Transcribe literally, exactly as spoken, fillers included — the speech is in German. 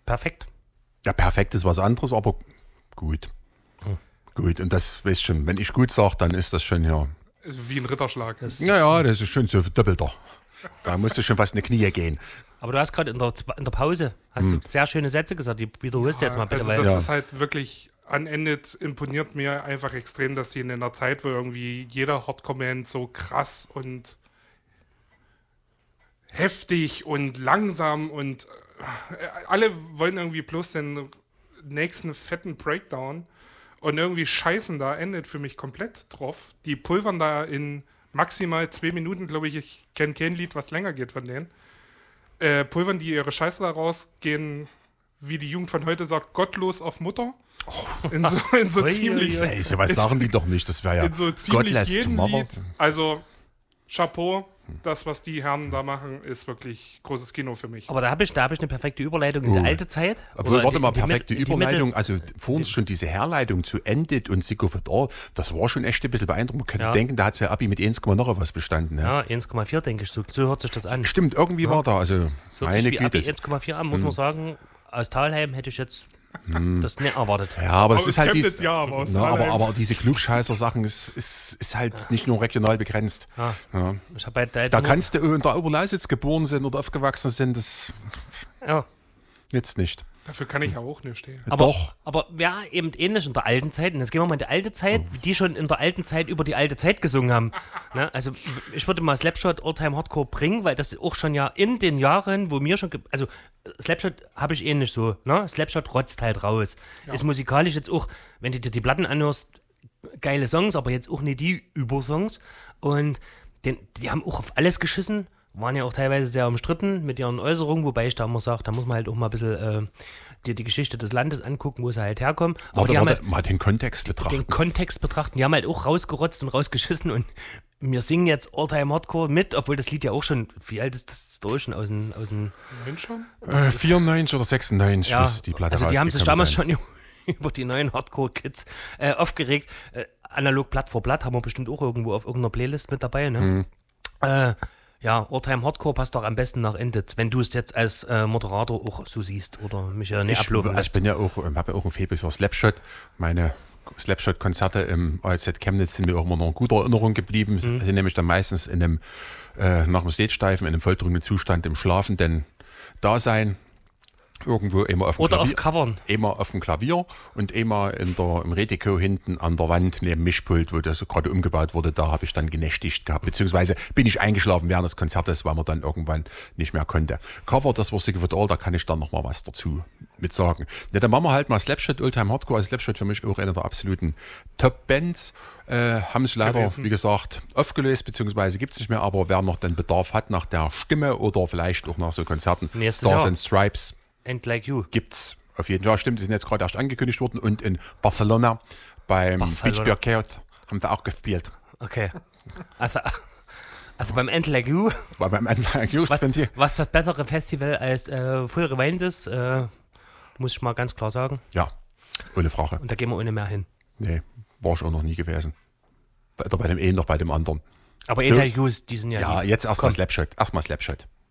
perfekt. Ja, perfekt ist was anderes, aber gut. Hm. Gut, und das, weißt schon, wenn ich gut sage, dann ist das schon ja... Wie ein Ritterschlag. Ja, ja, das ist schon so doppelter. Da musst du schon fast in die Knie gehen. Aber du hast gerade in der, in der Pause hast hm. du sehr schöne Sätze gesagt, die wiederholst du ja, jetzt mal bitte. Also weil das ja. ist halt wirklich, an Ende imponiert mir einfach extrem, dass sie in einer Zeit, wo irgendwie jeder Hardcore-Band so krass und heftig und langsam und äh, alle wollen irgendwie bloß den nächsten fetten Breakdown und irgendwie scheißen da, endet für mich komplett drauf. Die pulvern da in maximal zwei Minuten, glaube ich, ich kenne kein Lied, was länger geht von denen. Äh, pulvern die ihre Scheiße da raus, gehen, wie die Jugend von heute sagt, gottlos auf Mutter. Oh. In so, in so ziemlich... Ey, sowas sagen die doch nicht, das wäre ja in so ziemlich Godless jedem to Lied. Also, Chapeau, das, was die Herren da machen, ist wirklich großes Kino für mich. Aber da habe ich, hab ich eine perfekte Überleitung in Oh. die alte Zeit. Obwohl, warte die, mal, die perfekte Mit, die Überleitung. Mitte, Also vor uns schon diese Herleitung zu Ended und Sick of It All, das war schon echt ein bisschen beeindruckend. Man könnte Ja. denken, da hat ja Abi mit eins, noch was bestanden. Ja. Ja, eins Komma vier denke ich, so, so hört sich das an. Stimmt, irgendwie Ja. war da, also So meine wie Abi Güte. eins Komma vier an, muss man sagen. Aus Talheim hätte ich jetzt Hm. das nicht erwartet. Ja, aber es Aus ist halt Chemnitz, dies, ja, aber aus na, aber, Thalheim. aber diese Klugscheißer-Sachen ist, ist, ist halt nicht nur regional begrenzt. Ja. Ja. Ich hab halt da Da nur- kannst du in der Oberlausitz geboren sein oder aufgewachsen sind, das ja. nützt nicht. Dafür kann ich ja auch nicht stehen. Aber, Doch. aber wer eben ähnlich in der alten Zeit, und jetzt gehen wir mal in die alte Zeit, wie die schon in der alten Zeit über die alte Zeit gesungen haben. Ne? Also ich würde mal Slapshot Oldtime Hardcore bringen, weil das auch schon ja in den Jahren, wo mir schon, ge- also Slapshot habe ich ähnlich so, ne? Slapshot rotzt halt raus. Ja. Ist musikalisch jetzt auch, wenn du dir die Platten anhörst, geile Songs, aber jetzt auch nicht die Übersongs. Und den, die haben auch auf alles geschissen, waren ja auch teilweise sehr umstritten mit ihren Äußerungen, wobei ich da immer sage, da muss man halt auch mal ein bisschen äh, dir die Geschichte des Landes angucken, wo sie halt herkommen. Aber Warte, die haben warte, halt mal den Kontext betrachten. den Kontext betrachten. Die haben halt auch rausgerotzt und rausgeschissen und wir singen jetzt All-Time Hardcore mit, obwohl das Lied ja auch schon, wie alt ist das durch schon aus dem, aus dem Nein, schon? Äh, vierundneunzig oder sechsundneunzig ja, muss die Platte also die haben sich rausgekommen damals sein. schon über die neuen Hardcore-Kids äh, aufgeregt. Äh, analog Blatt vor Blatt haben wir bestimmt auch irgendwo auf irgendeiner Playlist mit dabei, ne? Mhm. Äh, ja, All-Time Hardcore passt doch am besten nach Endet, wenn du es jetzt als äh, Moderator auch so siehst oder mich ja nicht Ich, abloben also ich lässt. bin ja auch, ähm, habe ja auch ein Faible für Slapshot. Meine Slapshot-Konzerte im A Z Chemnitz sind mir auch immer noch in guter Erinnerung geblieben. Mhm. Sind nämlich dann meistens in einem, äh, nach dem Stage-Steifen, in einem volltrunken Zustand im schlafenden Dasein. Irgendwo immer auf dem Oder Klavier, auf Covern. immer auf dem Klavier und immer in der, im Redeko hinten an der Wand neben dem Mischpult, wo das gerade umgebaut wurde, da habe ich dann genächtigt gehabt. Beziehungsweise bin ich eingeschlafen während des Konzertes, weil man dann irgendwann nicht mehr konnte. Cover, das war Sick of It All, da kann ich dann noch mal was dazu mit sagen. Ja, dann machen wir halt mal Slapshot, Oldtime Hardcore. Also Slapshot für mich auch eine der absoluten Top-Bands. Äh, haben sich leider, Gewesen. wie gesagt, aufgelöst, beziehungsweise gibt es nicht mehr, aber wer noch den Bedarf hat nach der Stimme oder vielleicht auch nach so Konzerten, Nächstes Stars Jahr. and Stripes, And Like You. gibt's auf jeden Fall. Stimmt, die sind jetzt gerade erst angekündigt worden und in Barcelona beim Barcelona. Beach Beer Chaos haben sie auch gespielt. Okay. Also, also beim And Like You, War beim Just, was, wenn die. was das bessere Festival als äh, Full Rewind ist, äh, muss ich mal ganz klar sagen. Ja, ohne Frage. Und da gehen wir ohne mehr hin. Nee, war ich auch noch nie gewesen. Weder bei dem einen noch bei dem anderen. Aber So. And Like You, ist- die sind ja Ja, die- jetzt erstmal Komm. Slapshot. Erstmal Slapshot.